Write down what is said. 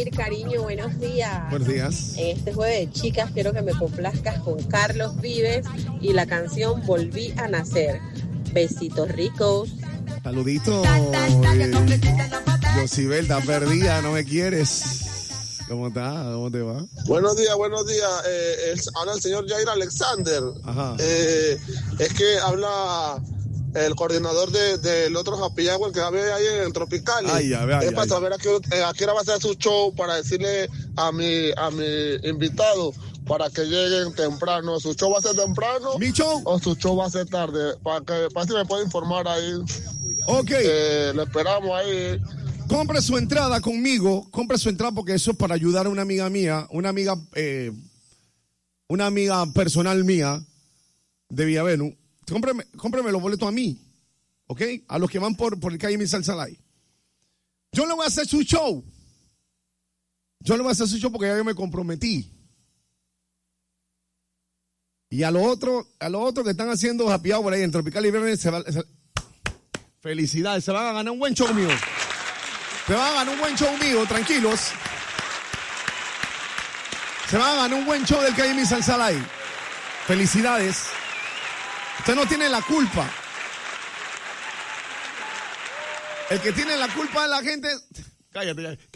Yair, cariño, buenos días. Buenos días. En este jueves de chicas quiero que me complazcas con Carlos Vives y la canción Volví a Nacer. Besitos ricos. Saluditos. Yosibel, estás perdida, no me quieres. ¿Cómo estás? ¿Cómo te va? Buenos días. Habla el señor Jair Alexander. Ajá. Es que habla el coordinador del otro Happy Hour que había ahí en el Tropical. Es para saber a qué hora va a hacer su show, para decirle a mi invitado para que lleguen temprano. ¿Su show va a ser temprano? ¿Mi show? ¿O su show va a ser tarde? Para si me puede informar ahí. Ok. Lo esperamos ahí. Compre su entrada conmigo. Compre su entrada porque eso es para ayudar a una amiga mía, una amiga personal mía de Villavenu. Cómpreme los boletos a mí, ¿ok? A los que van por el calle Mi Salsa Live. Yo le voy a hacer su show. Porque ya yo me comprometí. Y a los otros que están haciendo happy hour ahí en Tropical y Viernes, felicidades, se van a ganar un buen show mío. Se van a ganar un buen show mío, tranquilos. Se van a ganar un buen show del calle Mi Salsa Live. Felicidades. Usted no tiene la culpa. El que tiene la culpa es la gente. Cállate,